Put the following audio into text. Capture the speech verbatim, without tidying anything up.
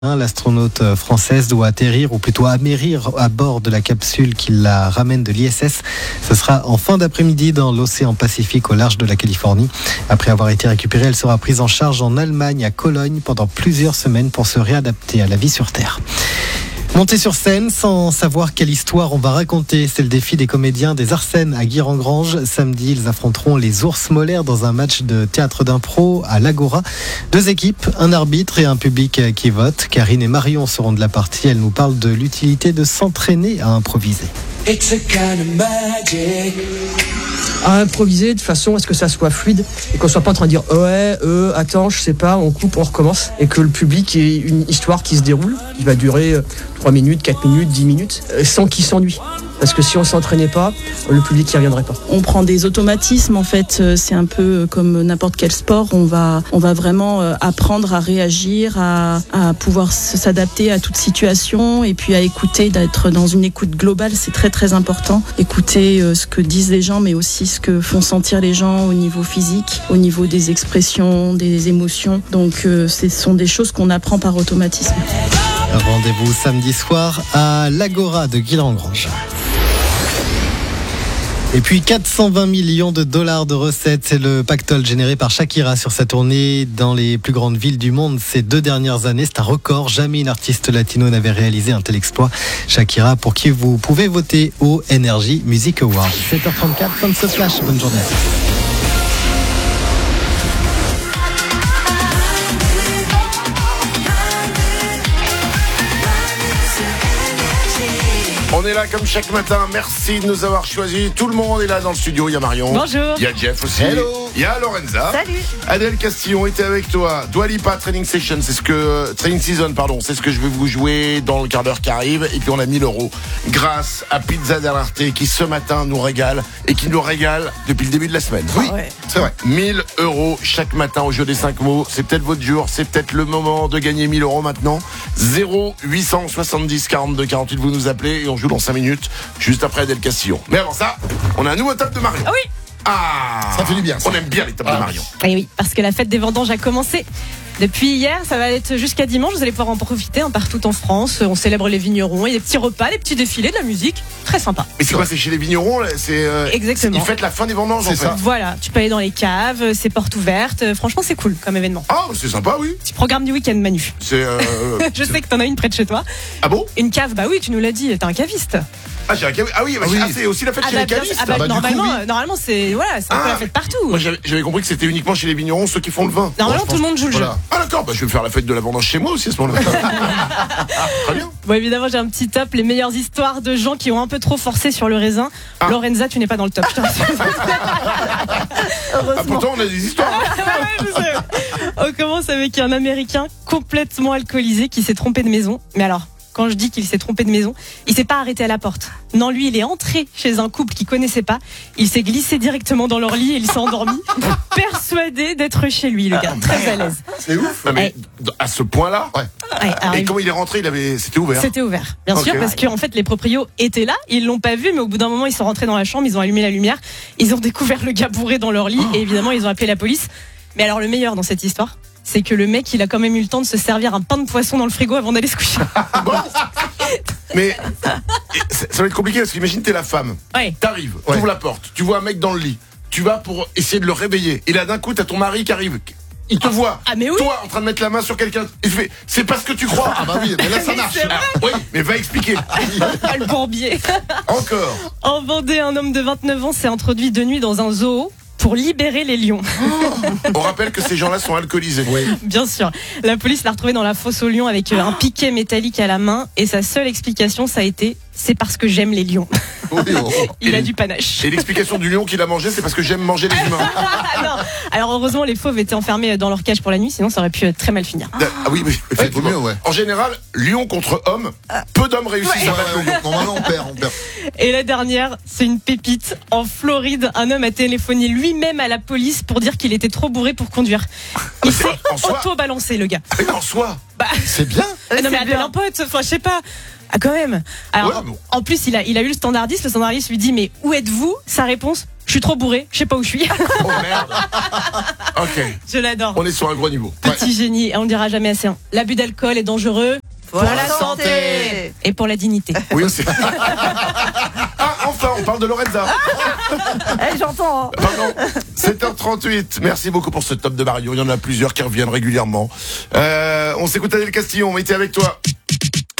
L'astronaute française doit atterrir, ou plutôt amérir à bord de la capsule qui la ramène de l'I S S. Ce sera en fin d'après-midi dans l'océan Pacifique au large de la Californie. Après avoir été récupérée, elle sera prise en charge en Allemagne, à Cologne, pendant plusieurs semaines pour se réadapter à la vie sur Terre. Monter sur scène sans savoir quelle histoire on va raconter, c'est le défi des comédiens des Arsènes à Guire-en-Grange. Samedi, ils affronteront les Ours Molaires dans un match de théâtre d'impro à l'Agora. Deux équipes, un arbitre et un public qui vote. Karine et Marion seront de la partie. Elles nous parlent de l'utilité de s'entraîner à improviser. It's a kind of magic. À improviser de façon à ce que ça soit fluide et qu'on soit pas en train de dire ouais, euh, attends, je sais pas, on coupe, on recommence, et que le public ait une histoire qui se déroule, qui va durer trois minutes, quatre minutes, dix minutes, sans qu'il s'ennuie. Parce que si on s'entraînait pas, le public n'y reviendrait pas. On prend des automatismes, en fait, c'est un peu comme n'importe quel sport. On va, on va vraiment apprendre à réagir, à, à pouvoir s'adapter à toute situation, et puis à écouter, d'être dans une écoute globale, c'est très très important. Écouter ce que disent les gens, mais aussi ce que font sentir les gens au niveau physique, au niveau des expressions, des émotions. Donc ce sont des choses qu'on apprend par automatisme. Rendez-vous samedi soir à l'Agora de Guire-en-Grange. Et puis quatre cent vingt millions de dollars de recettes, c'est le pactole généré par Shakira sur sa tournée dans les plus grandes villes du monde ces deux dernières années. C'est un record, jamais une artiste latino n'avait réalisé un tel exploit. Shakira, pour qui vous pouvez voter au Energy Music Award. sept heures trente-quatre, fin de ce flash, bonne journée. On est là comme chaque matin, merci de nous avoir choisis. Tout le monde est là dans le studio, il y a Marion. Bonjour. Il y a Jeff aussi. Hello. Il y a Lorenza. Salut. Adèle Castillon était avec toi. Dua Lipa Training Session, c'est ce que Training Season, pardon, c'est ce que je vais vous jouer dans le quart d'heure qui arrive. Et puis on a mille euros grâce à Pizza dell'Arte qui ce matin nous régale et qui nous régale depuis le début de la semaine. Oui, ouais. C'est vrai. mille euros chaque matin au jeu des cinq mots. C'est peut-être votre jour, c'est peut-être le moment de gagner mille euros maintenant. zéro huit cent soixante-dix quarante-deux quarante-huit, vous nous appelez et on joue dans cinq minutes. Juste après Adèle Castillon. Mais avant ça, on a un nouveau top de Marion. Ah oui. Ah, ça fait du bien. Ça. On aime bien les tops ah, de Marion. Et oui, parce que la fête des vendanges a commencé. Depuis hier, ça va être jusqu'à dimanche. Vous allez pouvoir en profiter hein, partout en France. On célèbre les vignerons. Il y a des petits repas, des petits défilés, de la musique. Très sympa. Mais c'est quoi? C'est chez les vignerons là, c'est, euh, Exactement. Ils fêtent la fin des vendanges c'est en fait. Ça. Voilà, tu peux aller dans les caves, c'est portes ouvertes. Franchement, c'est cool comme événement. Ah, c'est sympa, oui. Petit programme du week-end, Manu. C'est. Euh, Je c'est... sais que t'en as une près de chez toi. Ah bon? Une cave, bah oui, tu nous l'as dit. T'es un caviste. Ah, j'ai un cav... ah oui, bah, ah oui. Ah, c'est aussi la fête ah chez bah, les cavistes. Ah bah, ah bah, normalement, coup, oui. normalement, c'est voilà, c'est un ah, peu la fête partout. Moi, j'avais, j'avais compris que c'était uniquement chez les vignerons, ceux qui font le vin. Normalement, bon, tout le monde joue le voilà. jeu. Ah d'accord, bah je vais faire la fête de la vendange chez moi aussi à ce moment-là. Très bien. Bon, évidemment, j'ai un petit top, les meilleures histoires de gens qui ont un peu trop forcé sur le raisin. Ah. Lorenza, tu n'es pas dans le top. Je ah, pourtant, on a des histoires. Ouais, je sais. On commence avec un Américain complètement alcoolisé qui s'est trompé de maison. Mais alors, quand je dis qu'il s'est trompé de maison, il s'est pas arrêté à la porte. Non, lui, il est entré chez un couple qu'il connaissait pas. Il s'est glissé directement dans leur lit et il s'est endormi, persuadé d'être chez lui, le gars, très à l'aise. C'est ouf. Non, mais à ce point-là. Ouais. Ouais, alors, et comment il est rentré, il avait, c'était ouvert. C'était ouvert, bien okay. sûr, parce qu'en fait, les proprios étaient là. Ils l'ont pas vu, mais au bout d'un moment, ils sont rentrés dans la chambre, ils ont allumé la lumière, ils ont découvert le gars bourré dans leur lit oh. et évidemment, ils ont appelé la police. Mais alors, le meilleur dans cette histoire, c'est que le mec, il a quand même eu le temps de se servir un pain de poisson dans le frigo avant d'aller se coucher. Bon. Mais ça va être compliqué parce qu'imagine t'es la femme, ouais. T'arrives, ouais. t'ouvres la porte, tu vois un mec dans le lit, tu vas pour essayer de le réveiller et là d'un coup t'as ton mari qui arrive, il te ah. voit, ah, mais oui. toi en train de mettre la main sur quelqu'un, il fait c'est pas ce que tu crois. Ah bah oui, mais là ça marche. Alors, oui, mais va expliquer. Le bourbier. Encore. En Vendée, un homme de vingt-neuf ans s'est introduit de nuit dans un zoo pour libérer les lions. On rappelle que ces gens-là sont alcoolisés. Oui. Bien sûr. La police l'a retrouvé dans la fosse aux lions avec un piquet métallique à la main et sa seule explication, ça a été « c'est parce que j'aime les lions ». Il et a du panache. Et l'explication du lion qu'il a mangé, c'est parce que j'aime manger les humains. Non. Alors heureusement, les fauves étaient enfermés dans leur cage pour la nuit, sinon ça aurait pu très mal finir. Ah oui, oui, effectivement. Mieux, ouais. En général, lion contre homme, peu d'hommes réussissent ouais. à battre le lion. Normalement, on perd, on perd. Et la dernière, c'est une pépite. En Floride, un homme a téléphoné lui-même à la police pour dire qu'il était trop bourré pour conduire. Il s'est auto-balancé, le gars. Mais en soi, bah, c'est bien. Non mais appelle un pote, enfin je sais pas. Ah, quand même. Alors, Ouais, bon. en plus, il a, il a eu le standardiste. Le standardiste lui dit, mais où êtes-vous? Sa réponse, je suis trop bourré, je sais pas où je suis. Oh merde. Ok. Je l'adore. On est sur un gros niveau. Ouais. Petit génie, et on ne dira jamais assez. hein. L'abus d'alcool est dangereux. Pour la santé. Et pour la dignité. Oui aussi. Ah, enfin, on parle de Lorenza. Eh, j'entends. hein. Pardon. sept heures trente-huit. Merci beaucoup pour ce top de Mario. Il y en a plusieurs qui reviennent régulièrement. Euh, on s'écoute Adèle Castillon. On était avec toi.